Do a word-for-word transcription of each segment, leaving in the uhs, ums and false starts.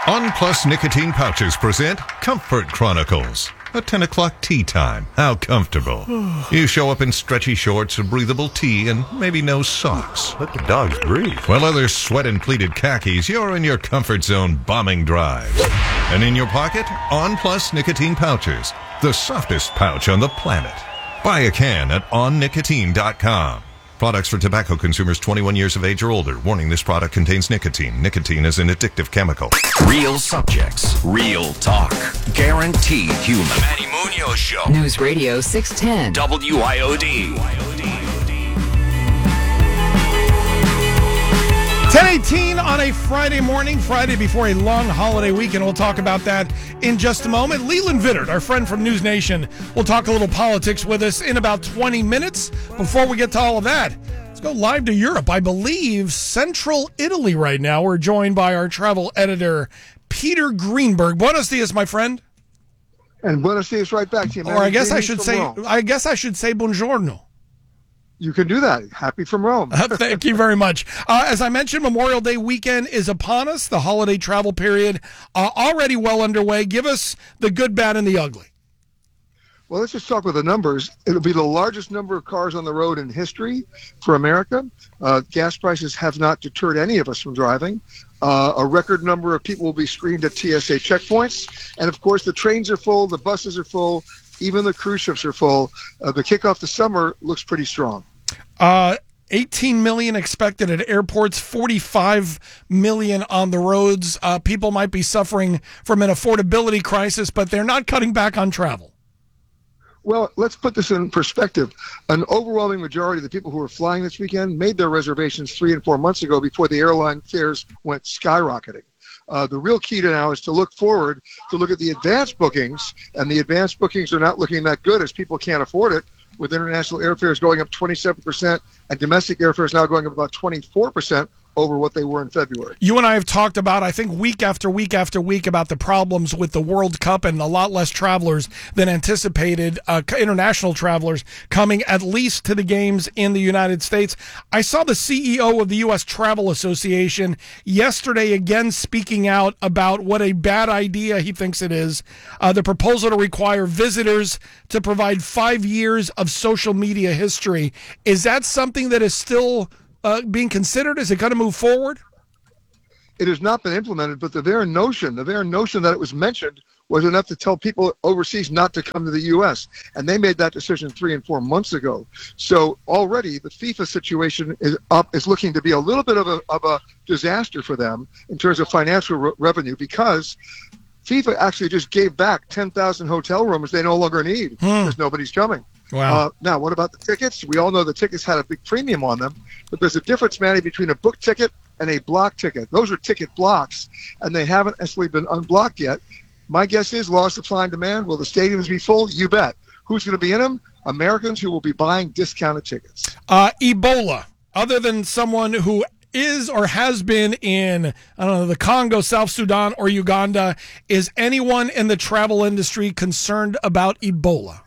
On Plus Nicotine Pouches present Comfort Chronicles. A ten o'clock tea time. How comfortable. You show up in stretchy shorts, a breathable tee, and maybe no socks. Let the dogs breathe. While others sweat in pleated khakis, you're in your comfort zone bombing drives. And in your pocket, On Plus Nicotine Pouches. The softest pouch on the planet. Buy a can at on nicotine dot com. Products for tobacco consumers twenty-one years of age or older. Warning, this product contains nicotine. Nicotine is an addictive chemical. Real subjects, real talk. Guaranteed human. The Manny Munoz Show. News Radio six ten. W I O D. ten eighteen on a Friday morning, Friday before a long holiday weekend. We'll talk about that in just a moment. Leland Vittert, our friend from News Nation, will talk a little politics with us in about twenty minutes. Before we get to all of that, let's go live to Europe. I believe central Italy right now. We're joined by our travel editor, Peter Greenberg. Buenos dias, my friend. And buenos dias right back to you, man. Or I guess I should say, Rome. I guess I should say buongiorno. You can do that. Happy from Rome. uh, thank you very much. Uh, as I mentioned, Memorial Day weekend is upon us. The holiday travel period uh, already well underway. Give us the good, bad, and the ugly. Well, let's just talk with the numbers. It'll be the largest number of cars on the road in history for America. Uh, gas prices have not deterred any of us from driving. Uh, a record number of people will be screened at T S A checkpoints. And, of course, the trains are full, the buses are full, even the cruise ships are full. Uh, the kickoff to summer looks pretty strong. Uh, eighteen million expected at airports, forty-five million on the roads. Uh, people might be suffering from an affordability crisis, but they're not cutting back on travel. Well, let's put this in perspective. An overwhelming majority of the people who are flying this weekend made their reservations three and four months ago before the airline fares went skyrocketing. Uh, the real key to now is to look forward, to look at the advanced bookings, and the advanced bookings are not looking that good as people can't afford it, with international airfares going up twenty-seven percent and domestic airfares now going up about twenty-four percent over what they were in February. You and I have talked about, I think, week after week after week about the problems with the World Cup and a lot less travelers than anticipated, uh, international travelers coming at least to the games in the United States. I saw the C E O of the U S Travel Association yesterday again speaking out about what a bad idea he thinks it is, uh, the proposal to require visitors to provide five years of social media history. Is that something that is still Uh, being considered? Is it going to move forward? It has not been implemented, but the very notion, the very notion that it was mentioned was enough to tell people overseas not to come to the U S. And they made that decision three and four months ago. So already the FIFA situation is up, is looking to be a little bit of a, of a disaster for them in terms of financial re- revenue because FIFA actually just gave back ten thousand hotel rooms they no longer need Hmm. because nobody's coming. Wow. Uh, now, what about the tickets? We all know the tickets had a big premium on them, but there's a difference, Manny, between a book ticket and a block ticket. Those are ticket blocks, and they haven't necessarily been unblocked yet. My guess is law of supply and demand. Will the stadiums be full? You bet. Who's going to be in them? Americans who will be buying discounted tickets. Uh, Ebola, other than someone who is or has been in, I don't know, the Congo, South Sudan, or Uganda, is anyone in the travel industry concerned about Ebola?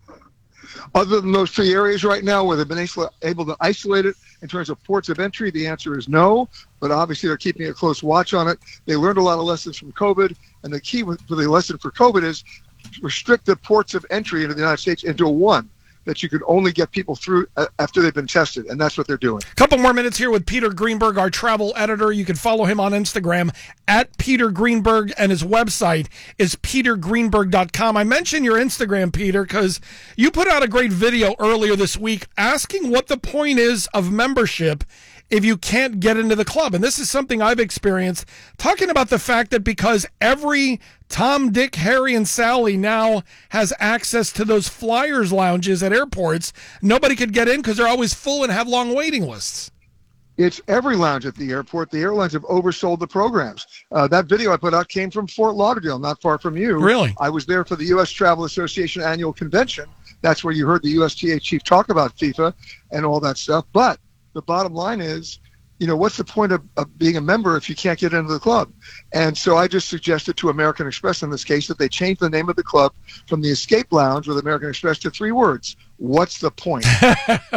Other than those three areas right now where they've been able to isolate it in terms of ports of entry, the answer is no. But obviously they're keeping a close watch on it. They learned a lot of lessons from COVID. And the key for the lesson for COVID is restrict the ports of entry into the United States into one, that you could only get people through after they've been tested, and that's what they're doing. A couple more minutes here with Peter Greenberg, our travel editor. You can follow him on Instagram at Peter Greenberg, and his website is peter greenberg dot com. I mentioned your Instagram, Peter, because you put out a great video earlier this week asking what the point is of membership if you can't get into the club. And this is something I've experienced, talking about the fact that because every Tom, Dick, Harry, and Sally now has access to those flyers lounges at airports, nobody could get in because they're always full and have long waiting lists. It's every lounge at the airport. The airlines have oversold the programs. Uh, that video I put out came from Fort Lauderdale, not far from you. Really? I was there for the U S Travel Association annual convention. That's where you heard the U S T A chief talk about FIFA and all that stuff. But the bottom line is, you know, what's the point of, of being a member if you can't get into the club? And so I just suggested to American Express in this case that they change the name of the club from the Escape Lounge with American Express to three words. What's the point? uh,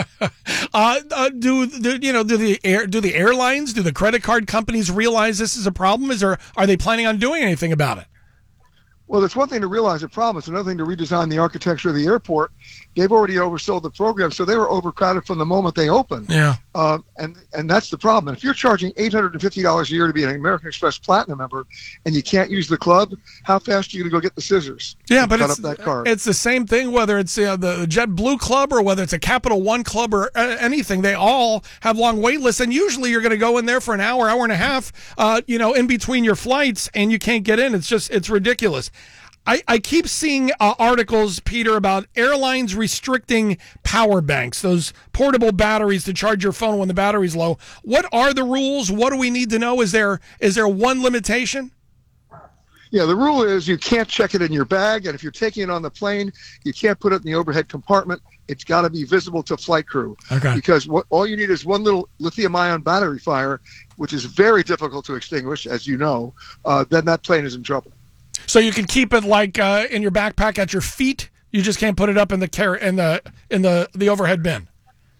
uh, do, do you know? Do the air, do the airlines, do the credit card companies realize this is a problem? Is there, are they planning on doing anything about it? Well, it's one thing to realize a problem. It's another thing to redesign the architecture of the airport. They've already oversold the program, so they were overcrowded from the moment they opened. Yeah. Uh, and and that's the problem. And if you're charging eight hundred fifty dollars a year to be an American Express Platinum member and you can't use the club, how fast are you going to go get the scissors? Yeah, but cut it's, up that card? It's the same thing whether it's uh, the JetBlue Club or whether it's a Capital One Club or uh, anything. They all have long wait lists, and usually you're going to go in there for an hour, hour and a half, uh, you know, in between your flights, and you can't get in. It's just, it's ridiculous. I, I keep seeing uh, articles, Peter, about airlines restricting power banks, those portable batteries to charge your phone when the battery's low. What are the rules? What do we need to know? Is there is there one limitation? Yeah, the rule is you can't check it in your bag, and if you're taking it on the plane, you can't put it in the overhead compartment. It's got to be visible to flight crew. Okay. Because what all you need is one little lithium-ion battery fire, which is very difficult to extinguish, as you know. Uh, then that plane is in trouble. So you can keep it like uh, in your backpack at your feet. You just can't put it up in the car- in the in the, the overhead bin.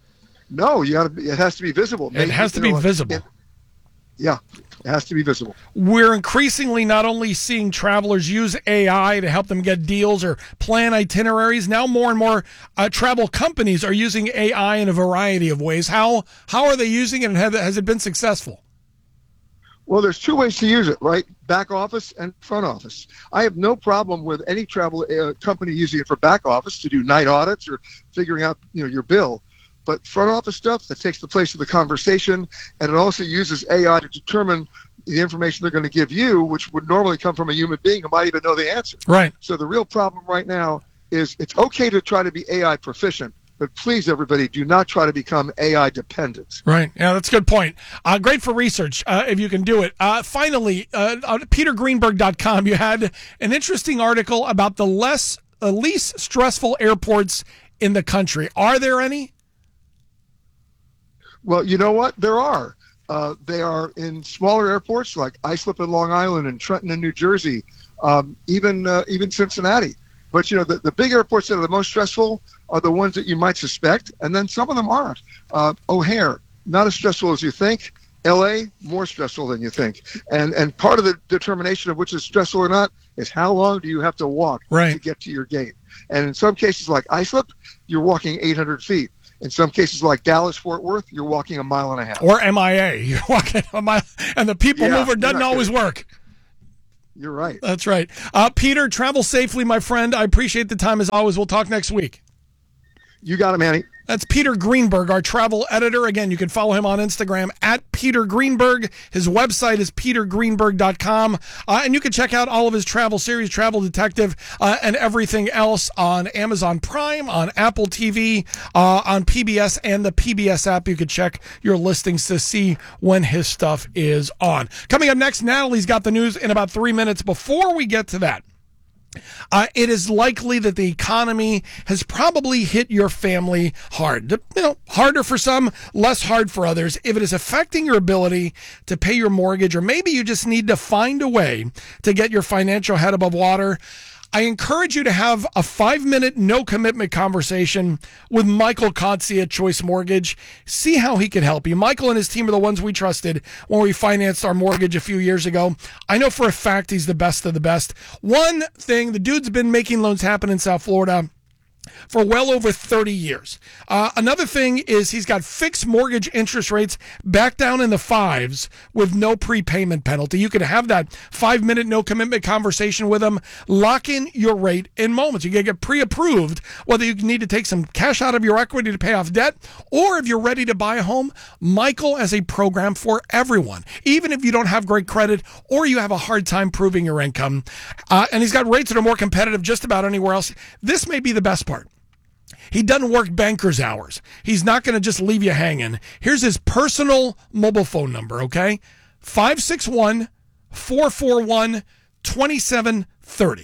No, you got to. It has to be visible. It Maybe, has to you be know, visible. It, yeah, it has to be visible. We're increasingly not only seeing travelers use A I to help them get deals or plan itineraries. Now more and more uh, travel companies are using A I in a variety of ways. How how are they using it, and have, has it been successful? Well, there's two ways to use it, right? Back office and front office. I have no problem with any travel uh, company using it for back office to do night audits or figuring out, you know, your bill. But front office stuff, that takes the place of the conversation, and it also uses A I to determine the information they're going to give you, which would normally come from a human being who might even know the answer. Right. So the real problem right now is it's okay to try to be A I proficient, but please, everybody, do not try to become A I dependent. Right. Yeah, that's a good point. Uh, great for research, uh, if you can do it. Uh, finally, uh, on peter greenberg dot com, you had an interesting article about the less, uh, least stressful airports in the country. Are there any? Well, you know what? There are. Uh, they are in smaller airports like Islip in Long Island and Trenton in New Jersey, um, even uh, even Cincinnati. But, you know, the, the big airports that are the most stressful are the ones that you might suspect, and then some of them aren't. Uh, O'Hare, not as stressful as you think. L A, more stressful than you think. And and part of the determination of which is stressful or not is how long do you have to walk right. to get to your gate. And in some cases like Islip, you're walking eight hundred feet. In some cases like Dallas-Fort Worth, you're walking a mile and a half. Or M I A, you're walking a mile, and the people yeah, mover doesn't always work. You're right. That's right. Uh, Peter, travel safely, my friend. I appreciate the time as always. We'll talk next week. You got it, Manny. That's Peter Greenberg, our travel editor. Again, you can follow him on Instagram at Peter Greenberg. His website is peter greenberg dot com. Uh, and you can check out all of his travel series, Travel Detective, uh, and everything else on Amazon Prime, on Apple T V, uh, on P B S, and the P B S app. You can check your listings to see when his stuff is on. Coming up next, Natalie's got the news in about three minutes. Before we get to that, Uh, it is likely that the economy has probably hit your family hard. You know, harder for some, less hard for others. If it is affecting your ability to pay your mortgage, or maybe you just need to find a way to get your financial head above water, I encourage you to have a five-minute, no-commitment conversation with Michael Kotze at Choice Mortgage. See how he can help you. Michael and his team are the ones we trusted when we financed our mortgage a few years ago. I know for a fact he's the best of the best. One thing, the dude's been making loans happen in South Florida for well over thirty years. Uh, another thing is he's got fixed mortgage interest rates back down in the fives with no prepayment penalty. You can have that five-minute no-commitment conversation with him. Lock in your rate in moments. You can get pre-approved, whether you need to take some cash out of your equity to pay off debt, or if you're ready to buy a home, Michael has a program for everyone, even if you don't have great credit or you have a hard time proving your income. Uh, and he's got rates that are more competitive just about anywhere else. This may be the best part. He doesn't work banker's hours. He's not going to just leave you hanging. Here's his personal mobile phone number, okay? five six one, four four one, two seven three zero.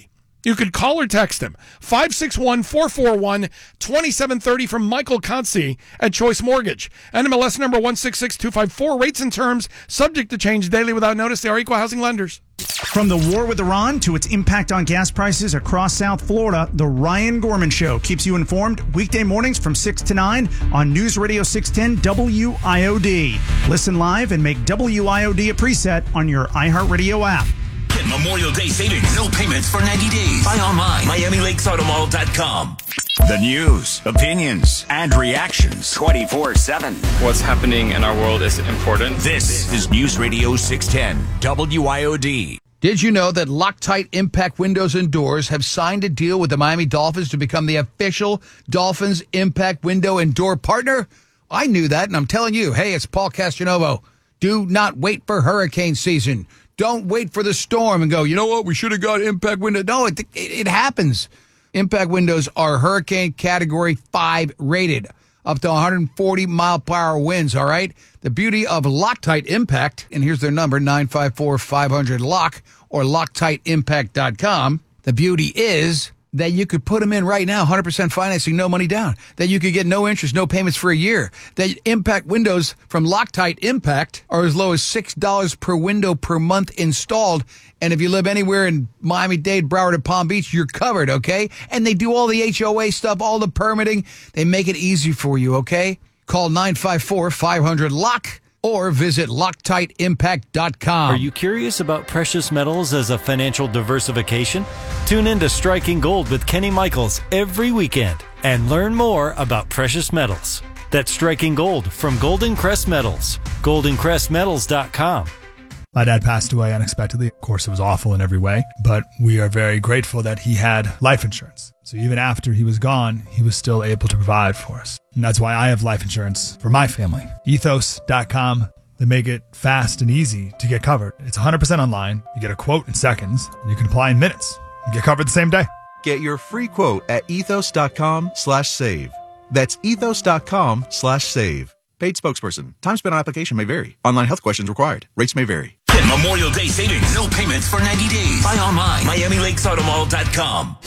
You could call or text him. five six one, four four one, two seven three zero from Michael Consi at Choice Mortgage. N M L S number one six six two five four. Rates and terms subject to change daily without notice. They are equal housing lenders. From the war with Iran to its impact on gas prices across South Florida, The Ryan Gorman Show keeps you informed weekday mornings from six to nine on News Radio six ten W I O D. Listen live and make W I O D a preset on your iHeartRadio app. Get Memorial Day savings, no payments for ninety days. Buy online, Miami Lakes Auto Mall dot com. The news, opinions, and reactions twenty-four seven. What's happening in our world is important. This is News Radio six ten W I O D. Did you know that Loctite Impact Windows and Doors have signed a deal with the Miami Dolphins to become the official Dolphins Impact Window and Door partner? I knew that, and I'm telling you, hey, it's Paul Castanovo. Do not wait for hurricane season. Don't wait for the storm and go, you know what, we should have got Impact Window. No, it, it, it happens. Impact Windows are Hurricane Category five rated, up to one hundred forty mile per hour winds, all right? The beauty of Loctite Impact, and here's their number, nine five four, five hundred, LOCK, or Loctite Impact dot com. The beauty is that you could put them in right now, one hundred percent financing, no money down. That you could get no interest, no payments for a year. That Impact windows from Loctite Impact are as low as six dollars per window per month installed. And if you live anywhere in Miami-Dade, Broward, or Palm Beach, you're covered, okay? And they do all the H O A stuff, all the permitting. They make it easy for you, okay? Call nine five four, five hundred, LOCK or visit Loctite Impact dot com. Are you curious about precious metals as a financial diversification? Tune in to Striking Gold with Kenny Michaels every weekend and learn more about precious metals. That's Striking Gold from Golden Crest Metals. golden crest metals dot com. My dad passed away unexpectedly. Of course, it was awful in every way, but we are very grateful that he had life insurance. So even after he was gone, he was still able to provide for us. And that's why I have life insurance for my family. ethos dot com. They make it fast and easy to get covered. It's one hundred percent online. You get a quote in seconds, and you can apply in minutes. You get covered the same day. Get your free quote at ethos dot com slash save. That's ethos dot com slash save. Paid spokesperson. Time spent on application may vary. Online health questions required. Rates may vary. Get Memorial Day savings, no payments for ninety days. Buy online, Miami Lakes Auto Mall dot com.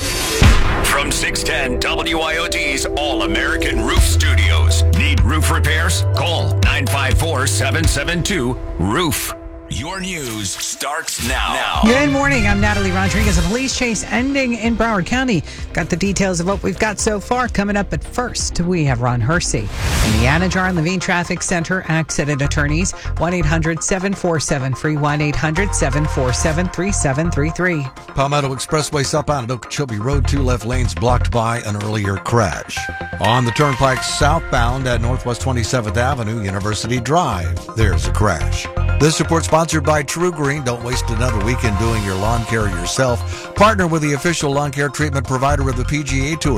From six ten W I O D's All-American Roof Studios. Need roof repairs? Call nine five four, seven seven two, roof. Your news starts now. now. Good morning. I'm Natalie Rodriguez. A police chase ending in Broward County. Got the details of what we've got so far coming up. But first, we have Ron Hersey. In the Anajar and Levine Traffic Center, accident attorneys, one eight hundred, seven four seven, free, one eight hundred, seven four seven, three seven three three. Palmetto Expressway southbound at Okeechobee Road, two left lanes blocked by an earlier crash. On the Turnpike southbound at Northwest twenty-seventh Avenue, University Drive, there's a crash. This report sponsored by True Green. Don't waste another weekend doing your lawn care yourself. Partner with the official lawn care treatment provider of the P G A Tour.